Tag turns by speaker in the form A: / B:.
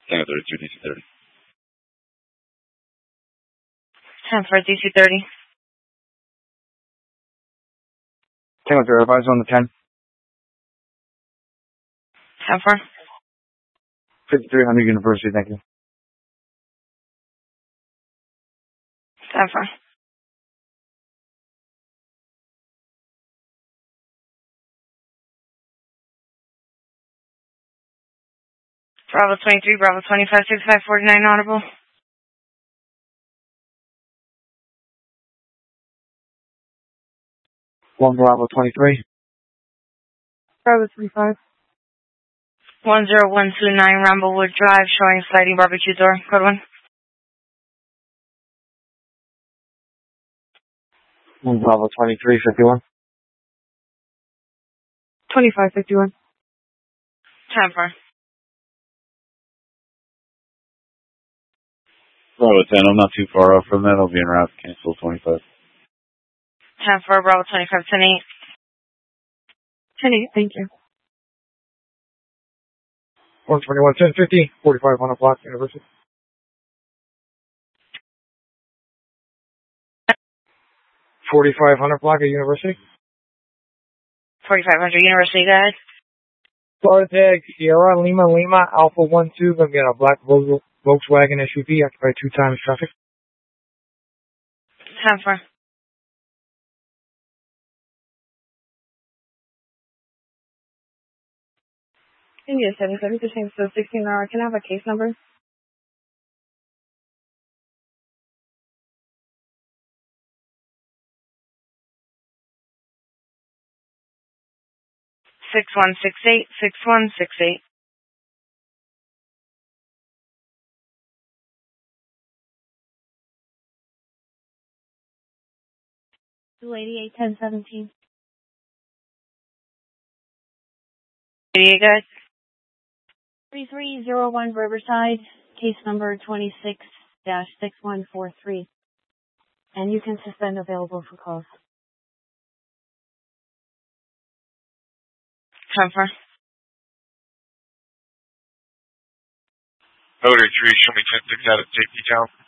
A: Tango 32, DC 30.
B: 10 for DC 30.
C: Tango 0, advise on the 10.
B: 10 for.
C: 5300 University, thank you.
B: 10 for. Bravo 23, Bravo 25, 6549 audible.
C: 1 Bravo 23.
D: Bravo 35.
B: 10129 Ramblewood Drive, showing sliding barbecue door. Code 1.
C: 1 Bravo 23, 51.
D: 2551.
B: 10 for.
A: Bravo 10, I'm not too far off from that. I'll be en route. Cancel 25.
B: 10 for, Bravo 25, 10 8.
D: 10 8, thank you.
C: 121, 1050, 4500 block, University. 4500 block at University.
B: 4500 University, go ahead.
C: Florida tag, Sierra, Lima, Alpha 12, gonna get a black Volkswagen SUV, occupied 2 times traffic.
B: 10 for.
D: India 770 to change to 16 hour. Can I have a case number?
B: Six one six eight 6168.
D: Lady 81017.
B: 88, go ahead.
D: 3301 Riverside, case number 26-6143. And you can suspend available for calls.
B: 10 for.
E: Motor 3, show me 10-6 out of JP Town.